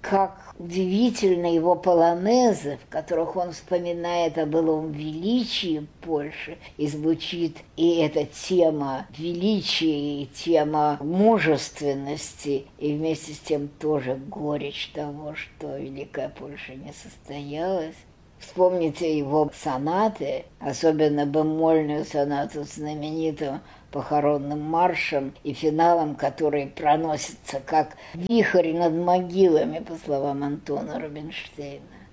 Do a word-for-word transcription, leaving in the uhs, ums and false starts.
как удивительны его полонезы, в которых он вспоминает о былом величии Польши, и звучит и эта тема величия, и тема мужественности, и вместе с тем тоже горечь того, что Великая Польша не состоялась. Вспомните его сонаты, особенно бемольную сонату с знаменитым похоронным маршем и финалом, который проносится как вихрь над могилами, по словам Антона Рубинштейна.